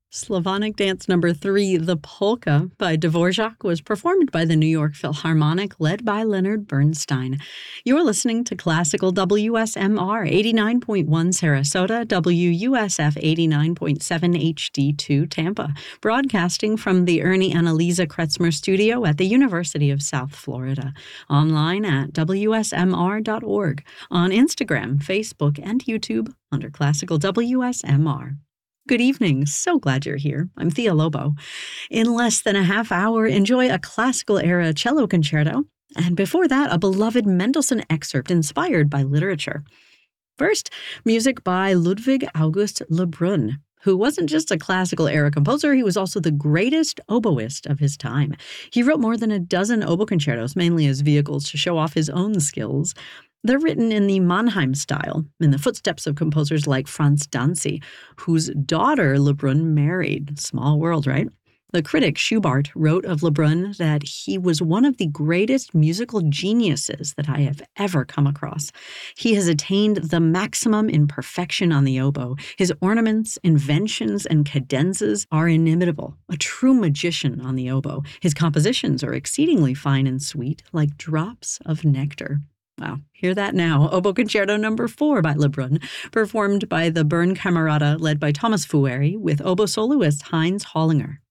Slavonic Dance Number 3, The Polka by Dvorak, was performed by the New York Philharmonic, led by Leonard Bernstein. You're listening to Classical WSMR 89.1 Sarasota, WUSF 89.7 HD2 Tampa, broadcasting from the Ernie Annalisa Kretzmer Studio at the University of South Florida. Online at WSMR.org, on Instagram, Facebook, and YouTube under Classical WSMR. Good evening. So glad you're here. I'm Thea Lobo. In less than a half hour, enjoy a classical era cello concerto, and before that, a beloved Mendelssohn excerpt inspired by literature. First, music by Ludwig August Lebrun, who wasn't just a classical era composer, he was also the greatest oboist of his time. He wrote more than a dozen oboe concertos, mainly as vehicles to show off his own skills. They're written in the Mannheim style, in the footsteps of composers like Franz Danzi, whose daughter Lebrun married. Small world, right? The critic Schubart wrote of Lebrun that he was one of the greatest musical geniuses that I have ever come across. He has attained the maximum in perfection on the oboe. His ornaments, inventions, and cadenzas are inimitable, a true magician on the oboe. His compositions are exceedingly fine and sweet, like drops of nectar. Wow, hear that now. Oboe Concerto Number 4 by Lebrun, performed by the Bern Camerata, led by Thomas Fueri, with oboe soloist Heinz Hollinger.